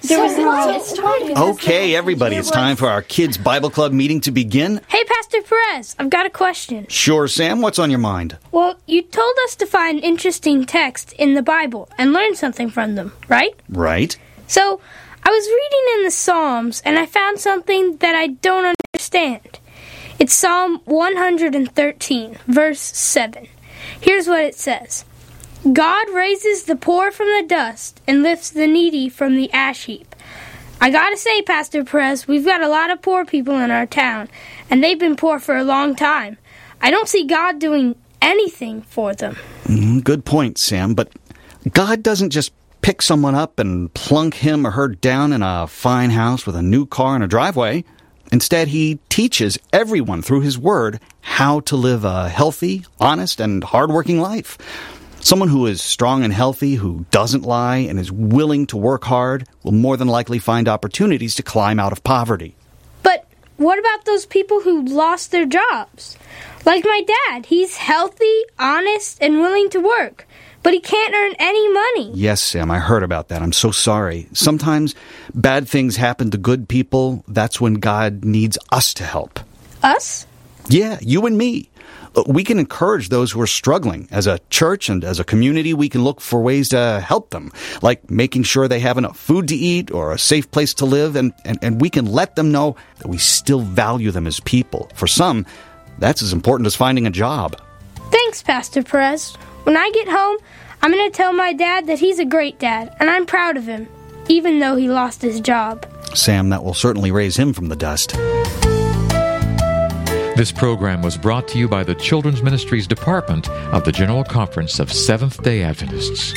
Okay, everybody, it's time for our Kids Bible Club meeting to begin. Hey, Pastor Perez, I've got a question. Sure, Sam, what's on your mind? Well, you told us to find interesting texts in the Bible and learn something from them, right? Right. So, I was reading in the Psalms, and I found something that I don't understand. It's Psalm 113, verse 7. Here's what it says. God raises the poor from the dust and lifts the needy from the ash heap. I gotta say, Pastor Perez, we've got a lot of poor people in our town, and they've been poor for a long time. I don't see God doing anything for them. Good point, Sam, but God doesn't just pick someone up and plunk him or her down in a fine house with a new car and a driveway. Instead, he teaches everyone through his word how to live a healthy, honest, and hardworking life. Someone who is strong and healthy, who doesn't lie, and is willing to work hard will more than likely find opportunities to climb out of poverty. But what about those people who lost their jobs? Like my dad, he's healthy, honest, and willing to work, but he can't earn any money. Yes, Sam, I heard about that. I'm so sorry. Sometimes bad things happen to good people. That's when God needs us to help. Us? Yeah, you and me. We can encourage those who are struggling. As a church and as a community, we can look for ways to help them, like making sure they have enough food to eat or a safe place to live, and we can let them know that we still value them as people. For some, that's as important as finding a job. Thanks, Pastor Perez. When I get home, I'm going to tell my dad that he's a great dad, and I'm proud of him, even though he lost his job. Sam, that will certainly raise him from the dust. This program was brought to you by the Children's Ministries Department of the General Conference of Seventh-day Adventists.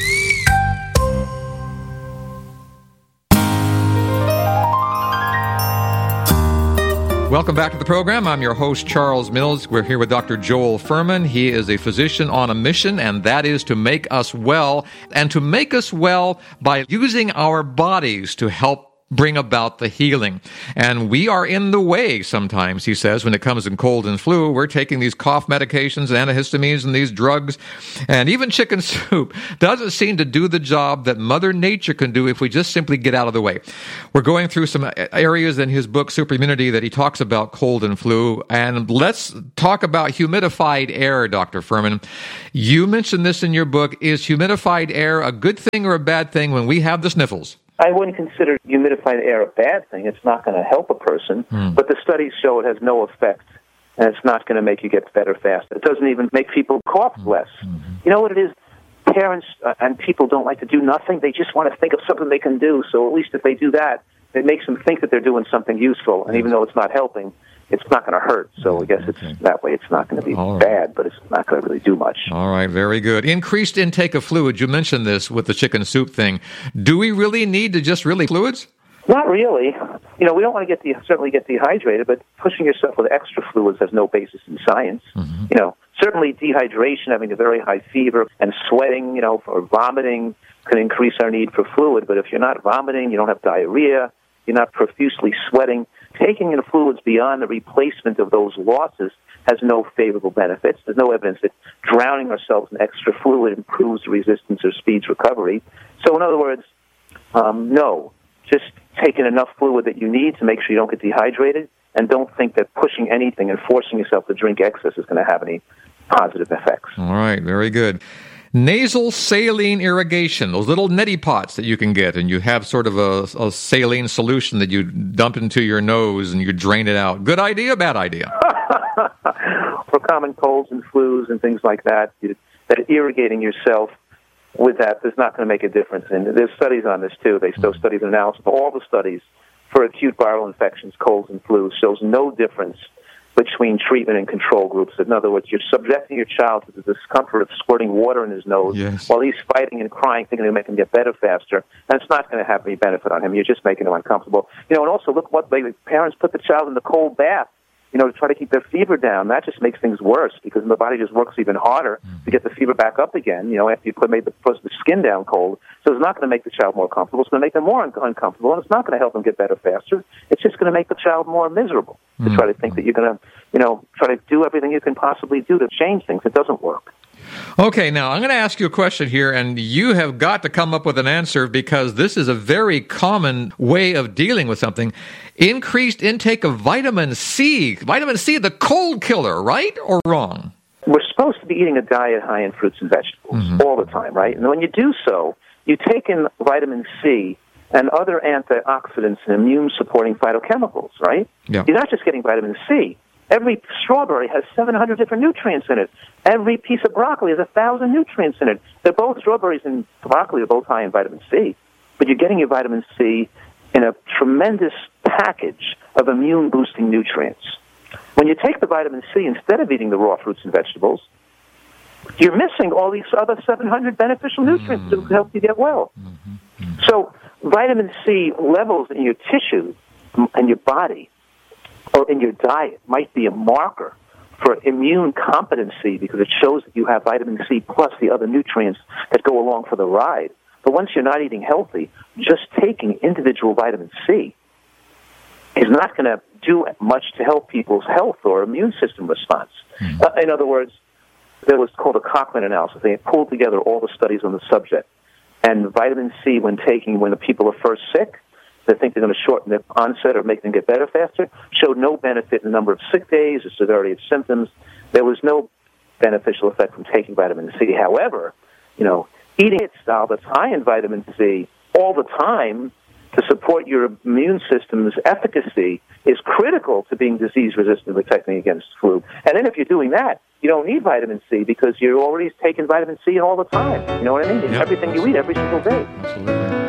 Welcome back to the program. I'm your host, Charles Mills. We're here with Dr. Joel Furman. He is a physician on a mission, and that is to make us well, and to make us well by using our bodies to help bring about the healing. And we are in the way sometimes, he says, when it comes in cold and flu. We're taking these cough medications, antihistamines, and these drugs. And even chicken soup doesn't seem to do the job that Mother Nature can do if we just simply get out of the way. We're going through some areas in his book, Superimmunity, that he talks about cold and flu. And let's talk about humidified air, Dr. Furman. You mentioned this in your book. Is humidified air a good thing or a bad thing when we have the sniffles? I wouldn't consider humidified air a bad thing. It's not going to help a person, but the studies show it has no effect, and it's not going to make you get better fast. It doesn't even make people cough less. You know what it is? Parents and people don't like to do nothing. They just want to think of something they can do, so at least if they do that, it makes them think that they're doing something useful, and even though it's not helping, it's not going to hurt. So I guess it's that way. It's not going to be bad, but it's not going to really do much. All right, very good. Increased intake of fluid. You mentioned this with the chicken soup thing. Do we really need to just really fluids? Not really. You know, we don't want to certainly get dehydrated, but pushing yourself with extra fluids has no basis in science. You know, certainly dehydration, having a very high fever, and sweating, you know, or vomiting can increase our need for fluid. But if you're not vomiting, you don't have diarrhea, you're not profusely sweating, taking in fluids beyond the replacement of those losses has no favorable benefits. There's no evidence that drowning ourselves in extra fluid improves resistance or speeds recovery. So in other words, no. Just take in enough fluid that you need to make sure you don't get dehydrated, and don't think that pushing anything and forcing yourself to drink excess is going to have any positive effects. All right, very good. Nasal saline irrigation, those little neti pots that you can get, and you have sort of a saline solution that you dump into your nose and you drain it out. Good idea, bad idea? For common colds and flus and things like that, that irrigating yourself with that is not going to make a difference. And there's studies on this, too. They show studies and analysis. All the studies for acute viral infections, colds and flus, shows no difference between treatment and control groups. In other words, you're subjecting your child to the discomfort of squirting water in his nose while he's fighting and crying, thinking it'll make him get better faster, and it's not going to have any benefit on him. You're just making him uncomfortable. You know, and also look what parents put the child in the cold bath, you know, to try to keep their fever down. That just makes things worse because the body just works even harder to get the fever back up again, you know, after you made the skin down cold. So it's not going to make the child more comfortable. It's going to make them more uncomfortable, and it's not going to help them get better faster. It's just going to make the child more miserable to try to think that you're going to, you know, try to do everything you can possibly do to change things. It doesn't work. Okay, now I'm going to ask you a question here, and you have got to come up with an answer because this is a very common way of dealing with something. Increased intake of vitamin C. Vitamin C, the cold killer, right or wrong? We're supposed to be eating a diet high in fruits and vegetables all the time, right? And when you do so, you take in vitamin C and other antioxidants and immune-supporting phytochemicals, right? Yeah. You're not just getting vitamin C. Every strawberry has 700 different nutrients in it. Every piece of broccoli has 1,000 nutrients in it. They're both, strawberries and broccoli are both high in vitamin C, but you're getting your vitamin C in a tremendous package of immune-boosting nutrients. When you take the vitamin C instead of eating the raw fruits and vegetables, you're missing all these other 700 beneficial nutrients that will help you get well. So vitamin C levels in your tissue and your body or in your diet might be a marker for immune competency because it shows that you have vitamin C plus the other nutrients that go along for the ride. But once you're not eating healthy, just taking individual vitamin C is not going to do much to help people's health or immune system response. In other words, there was called a Cochrane analysis. They pulled together all the studies on the subject. And vitamin C, when the people are first sick, they think they're going to shorten their onset or make them get better faster, showed no benefit in the number of sick days or severity of symptoms. There was no beneficial effect from taking vitamin C. However, eating a style that's high in vitamin C all the time to support your immune system's efficacy is critical to being disease-resistant and protecting against flu. And then if you're doing that, you don't need vitamin C because you're already taking vitamin C all the time. You know what I mean? In everything you eat every single day. Absolutely.